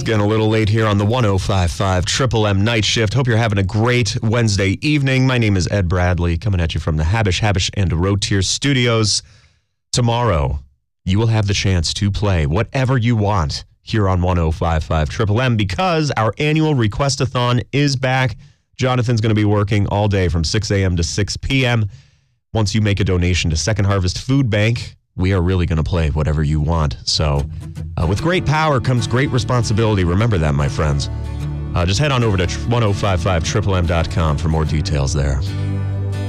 Getting a little late here on the 105.5 Triple M Night Shift. Hope you're having a great Wednesday evening. My name is Ed Bradley, coming at you from the Habish and Rotier Studios. Tomorrow, you will have the chance to play whatever you want here on 105.5 Triple M because our annual Request-a-thon is back. Jonathan's going to be working all day from 6 a.m. to 6 p.m. Once you make a donation to Second Harvest Food Bank, we are really going to play whatever you want. So with great power comes great responsibility. Remember that, my friends. Just head on over to 1055triplem.com for more details there.